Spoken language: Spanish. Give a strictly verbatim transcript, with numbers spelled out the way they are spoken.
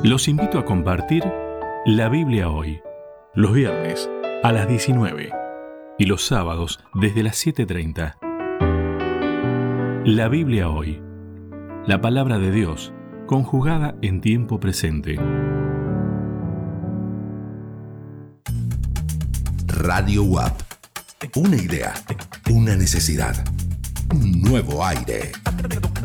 Los invito a compartir la Biblia hoy, los viernes a las diecinueve y los sábados desde las siete treinta. La Biblia hoy, la palabra de Dios conjugada en tiempo presente. Radio U A P. Una idea, una necesidad, un nuevo aire.